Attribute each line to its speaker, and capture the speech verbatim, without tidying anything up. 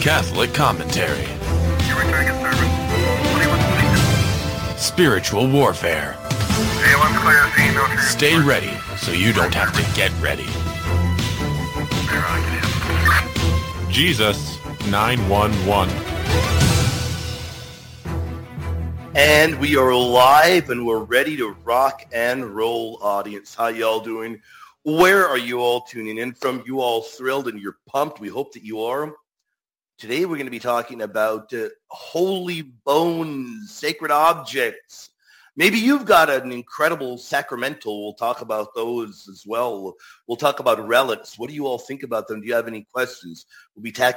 Speaker 1: Catholic commentary. Spiritual warfare. Stay ready so you don't have to get ready. Jesus nine one one.
Speaker 2: And we are live and we're ready to rock and roll, audience. How y'all doing? Where are you all tuning in from? You all thrilled and you're pumped. We hope that you are. Today we're going to be talking about uh, holy bones, sacred objects. Maybe you've got an incredible sacramental. We'll talk about those as well. We'll talk about relics. What do you all think about them? Do you have any questions? We'll be tackling